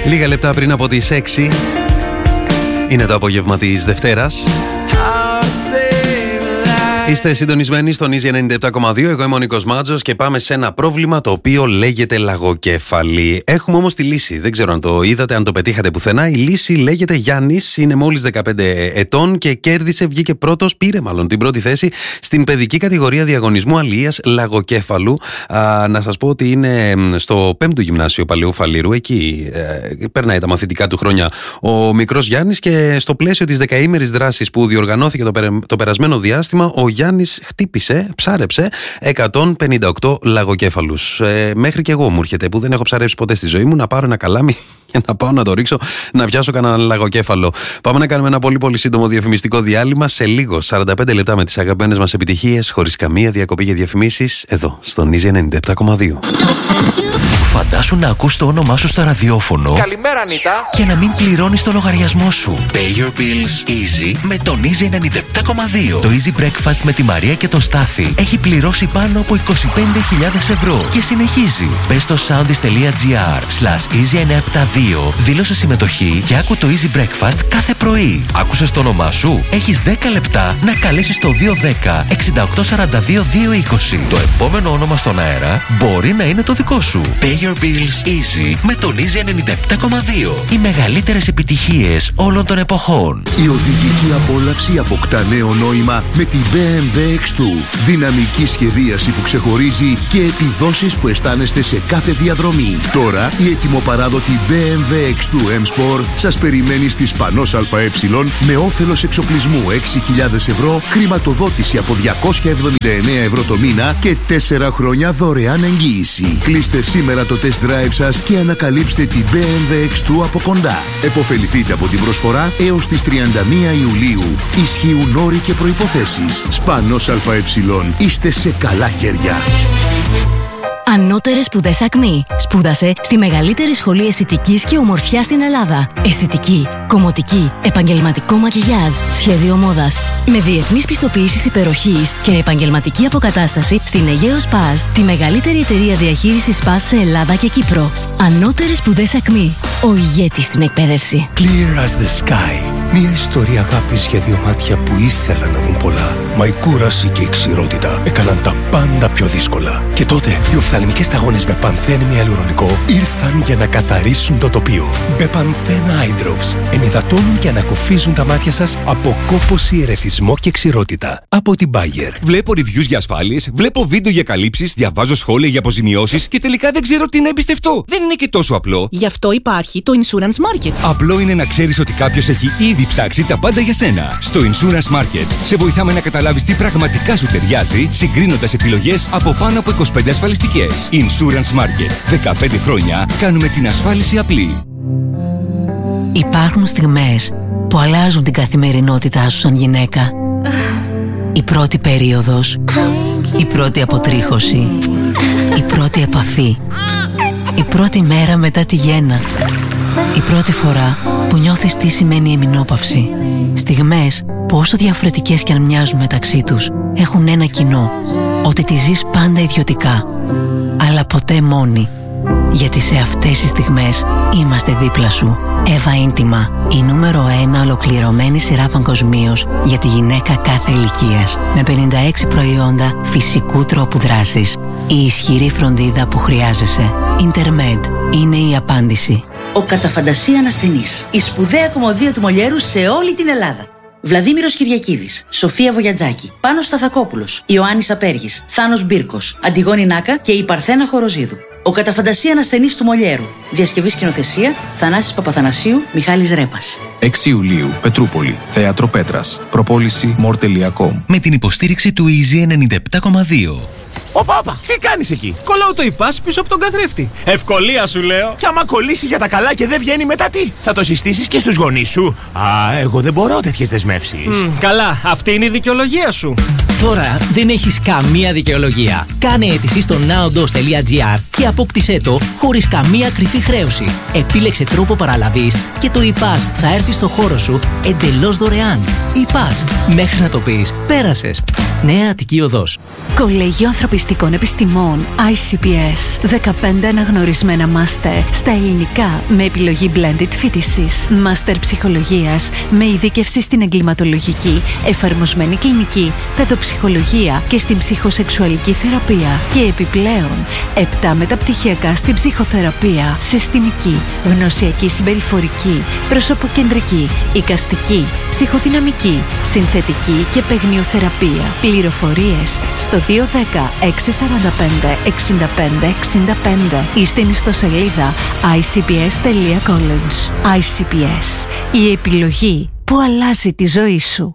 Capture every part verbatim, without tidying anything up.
Λίγα λεπτά πριν από τις έξι είναι το απόγευμα της Δευτέρας. Είστε συντονισμένοι στον Easy ενενήντα επτά κόμμα δύο. Εγώ είμαι ο Νίκος Μάτζος και πάμε σε ένα πρόβλημα το οποίο λέγεται λαγοκέφαλη. Έχουμε όμως τη λύση. Δεν ξέρω αν το είδατε, αν το πετύχατε πουθενά. Η λύση λέγεται Γιάννης, είναι μόλις δεκαπέντε ετών και κέρδισε, βγήκε πρώτος, πήρε μάλλον την πρώτη θέση στην παιδική κατηγορία διαγωνισμού αλίας λαγοκέφαλου. Α, να σας πω ότι είναι στο πέμπτο γυμνάσιο Παλαιού Φαλήρου. Εκεί ε, περνάει τα μαθητικά του χρόνια ο μικρός Γιάννης και στο πλαίσιο της δεκαήμερης δράσης που διοργανώθηκε το, περ, το περασμένο διάστημα, ο Γιάννης χτύπησε, ψάρεψε εκατόν πενήντα οκτώ λαγοκέφαλους. Ε, μέχρι και εγώ μου έρχεται που δεν έχω ψαρέψει ποτέ στη ζωή μου να πάρω ένα καλάμι και να πάω να το ρίξω, να πιάσω κανένα λαγοκέφαλο. Πάμε να κάνουμε ένα πολύ πολύ σύντομο διαφημιστικό διάλειμμα. Σε λίγο, σαράντα πέντε λεπτά με τις αγαπημένες μας επιτυχίες, χωρίς καμία διακοπή για διαφημίσεις, εδώ στον Easy ενενήντα επτά κόμμα δύο. Φαντάσου να ακούς το όνομά σου στο ραδιόφωνο. Καλημέρα, Νίτα. Και να μην πληρώνεις το λογαριασμό σου. Pay your bills easy με τον Easy ενενήντα επτά κόμμα δύο. Το Easy Breakfast με τη Μαρία και τον Στάθη έχει πληρώσει πάνω από είκοσι πέντε χιλιάδες ευρώ και συνεχίζει. Μπες στο soundis.gr slash easy εννιακόσια εβδομήντα δύο, δήλωσε συμμετοχή και άκου το Easy Breakfast κάθε πρωί. Άκουσες το όνομά σου? Έχεις δέκα λεπτά να καλέσεις το δύο ένα μηδέν εξήντα οκτώ σαράντα δύο δύο είκοσι. Το επόμενο όνομα στον αέρα μπορεί να είναι το δικό σου. Pay your bills easy με τον Easy ενενήντα επτά κόμμα δύο. Οι μεγαλύτερες επιτυχίες όλων των εποχών. Η οδηγική απόλαυση αποκτά νέο νόημα με την μπι εμ ντάμπλιου εξ δύο. Δυναμική σχεδίαση που ξεχωρίζει και επιδόσεις που αισθάνεστε σε κάθε διαδρομή. Τώρα η ετοιμοπαράδοτη μπι εμ ντάμπλιου εξ δύο M Sport σας περιμένει στις Πανός ΑΕ με όφελος εξοπλισμού έξι χιλιάδες ευρώ, χρηματοδότηση από διακόσια εβδομήντα εννέα ευρώ το μήνα και τέσσερα χρόνια δωρεάν εγγύηση. Κλείστε σήμερα το test drive σας και ανακαλύψτε την μπι εμ ντάμπλιου εξ δύο από κοντά. Εποφεληθείτε από την προσφορά έως τις τριάντα μία Ιουλίου. Ισχύουν όροι και προϋποθέσεις. Σπανός ΑΕ. Είστε σε καλά χέρια. Ανώτερες σπουδές Ακμή. Σπούδασε στη μεγαλύτερη σχολή αισθητικής και ομορφιάς στην Ελλάδα. Αισθητική, κομμωτική, επαγγελματικό μακιγιάζ, σχέδιο μόδας. Με διεθνείς πιστοποιήσεις υπεροχής και επαγγελματική αποκατάσταση στην Αιγαίο Σπας, τη μεγαλύτερη εταιρεία διαχείρισης σπας σε Ελλάδα και Κύπρο. Ανώτερες σπουδές Ακμή. Ο ηγέτης στην εκπαίδευση. Clear as the sky. Μια ιστορία αγάπης για δύο μάτια που ήθελαν να δουν πολλά. Μα η κούραση και η ξηρότητα έκαναν τα πάντα πιο δύσκολα. Και τότε οι οφθαλμικές σταγόνες με πανθένη ιαλουρονικό ήρθαν για να καθαρίσουν το τοπίο. Μπεπανθένα Eye Drops ενυδατώνουν και ανακουφίζουν τα μάτια σας από κόπωση, ερεθισμό και ξηρότητα. Από την Bayer. Βλέπω reviews για ασφάλειες, βλέπω βίντεο για καλύψεις, διαβάζω σχόλια για αποζημιώσεις και τελικά δεν ξέρω τι να εμπιστευτώ. Δεν είναι και τόσο απλό. Γι' αυτό υπάρχει το Insurance Market. Απλό είναι να ξέρεις ότι κάποιος έχει ήδη ψάξει τα πάντα για σένα. Στο Insurance Market σε βοηθάμε να καταλάβεις τι πραγματικά σου ταιριάζει, συγκρίνοντας επιλογές από πάνω από είκοσι πέντε ασφαλιστικές. Insurance Market. δεκαπέντε χρόνια κάνουμε την ασφάλιση απλή. Υπάρχουν στιγμές που αλλάζουν την καθημερινότητά σου σαν γυναίκα. Η πρώτη περίοδος, η πρώτη αποτρίχωση, η πρώτη επαφή, η πρώτη μέρα μετά τη γέννα, η πρώτη φορά που νιώθεις τι σημαίνει εμεινόπαυση. Στιγμές που όσο διαφορετικές κι αν μοιάζουν μεταξύ τους, έχουν ένα κοινό, ότι τη ζεις πάντα ιδιωτικά, αλλά ποτέ μόνη. Γιατί σε αυτές τις στιγμές είμαστε δίπλα σου. Εύα Ίντιμα, η νούμερο ένα ολοκληρωμένη σειρά παγκοσμίως για τη γυναίκα κάθε ηλικίας. Με πενήντα έξι προϊόντα φυσικού τρόπου δράσης. Η ισχυρή φροντίδα που χρειάζεσαι. Intermed είναι η απάντηση. Ο κατά φαντασία ανασθενής. Η σπουδαία κομμωδία του Μολιέρου σε όλη την Ελλάδα. Βλαδίμηρος Κυριακίδης, Σοφία Βογιατζάκη, Πάνος Σταθακόπουλος, Ιωάννης Απέργης, Θάνος Μπύρκος, Αντιγόνη Νάκα και η Παρθένα Χοροζίδου. Ο κατά φαντασία ανασθενής του Μολιέρου. Διασκευή σκηνοθεσία Θανάσης Παπαθανασίου, Μιχάλης Ρέπας. έξι Ιουλίου, Πετρούπολη, Θέατρο Πέτρας. Προπόληση more τελεία com. Με την υποστήριξη του Easy ενενήντα επτά κόμμα δύο. Όπα, όπα, τι κάνεις εκεί? Κολλάω το ιπάς πίσω από τον καθρέφτη. Ευκολία σου λέω. Και άμα κολλήσει για τα καλά και δεν βγαίνει μετά τι? Θα το συστήσεις και στους γονείς σου? Α, εγώ δεν μπορώ τέτοιες δεσμεύσεις. Mm, καλά, αυτή είναι η δικαιολογία σου. Τώρα δεν έχεις καμία δικαιολογία. Κάνε αίτηση στο naodos τελεία gr και απόκτησέ το χωρίς καμία κρυφή χρέωση. Επίλεξε τρόπο παραλαβής και το e-Pass θα έρθει στο χώρο σου εντελώς δωρεάν. e-Pass. Μέχρι να το πεις, πέρασες. Νέα Αττική Οδός. Κολέγιο Ανθρωπιστικών Επιστημών άι σι πι ες. δεκαπέντε αναγνωρισμένα μάστερ στα ελληνικά με επιλογή blended φοιτησης. Μάστερ ψυχολογίας με ειδίκευση στην εγκληματολογική, εφαρμοσμένη κλινική, παιδοψυχολογία και στην ψυχοσεξουαλική θεραπεία. Και επιπλέον επτά μεταπτυχιακά στην ψυχοθεραπεία, συστημική, γνωσιακή συμπεριφορική, προσωποκεντρική, εικαστική, ψυχοδυναμική, συνθετική και παιγνιοθεραπεία. Πληροφορίες στο δύο ένα μηδέν έξι τέσσερα πέντε έξι πέντε έξι πέντε ή στην ιστοσελίδα άι σι πι ες τελεία college. άι σι πι ες. Η επιλογή που αλλάζει τη ζωή σου.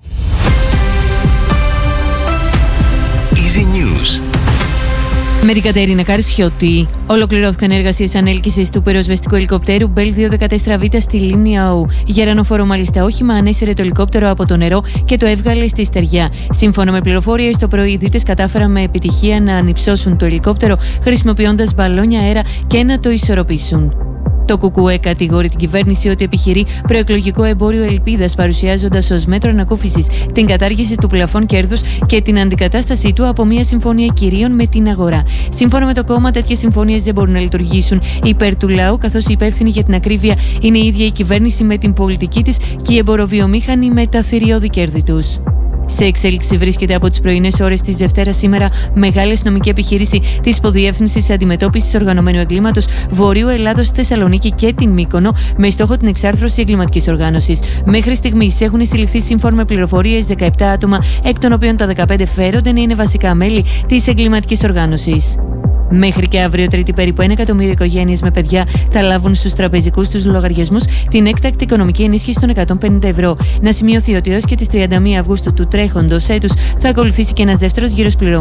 Easy News. Με την Κατερίνα Καρσιώτη. Ολοκληρώθηκαν εργασίες ανέλκυσης του πυροσβεστικού ελικόπτερου Μπέλ διακόσια δεκατέσσερα β στη λίμνη Αού. Γερανόφορο μάλιστα όχημα ανέσυρε το ελικόπτερο από το νερό και το έβγαλε στη στεριά. Σύμφωνα με πληροφορίες, το πρωί οι δίτες κατάφεραν με επιτυχία να ανυψώσουν το ελικόπτερο χρησιμοποιώντας μπαλόνια αέρα και να το ισορροπήσουν. Το ΚΚΕ κατηγορεί την κυβέρνηση ότι επιχειρεί προεκλογικό εμπόριο ελπίδας, παρουσιάζοντας ως μέτρο ανακούφισης την κατάργηση του πλαφών κέρδους και την αντικατάστασή του από μια συμφωνία κυρίων με την αγορά. Σύμφωνα με το κόμμα, τέτοιες συμφωνίες δεν μπορούν να λειτουργήσουν υπέρ του λαού, καθώς η υπεύθυνη για την ακρίβεια είναι η ίδια η κυβέρνηση με την πολιτική της και οι εμποροβιομήχανοι με τα θηριώδη κέρδη τους. Σε εξέλιξη βρίσκεται από τις πρωινές ώρες της Δευτέρας σήμερα μεγάλη αστυνομική επιχείρηση της Υποδιεύθυνσης Αντιμετώπισης Οργανωμένου Εγκλήματος Βορείου Ελλάδος στη Θεσσαλονίκη και την Μύκονο με στόχο την εξάρθρωση εγκληματικής οργάνωσης. Μέχρι στιγμής έχουν συλληφθεί σύμφωνα με πληροφορίες δεκαεπτά άτομα, εκ των οποίων τα δεκαπέντε φέρονται να είναι βασικά μέλη της εγκληματικής οργάνωσης. Μέχρι και αύριο Τρίτη, περίπου ένα εκατομμύριο οικογένειες με παιδιά θα λάβουν στους τραπεζικούς τους λογαριασμούς την έκτακτη οικονομική ενίσχυση των εκατόν πενήντα ευρώ. Να σημειωθεί ότι έως και τις τριάντα μία Αυγούστου του τρέχοντος έτους θα ακολουθήσει και ένας δεύτερος γύρος πληρωμών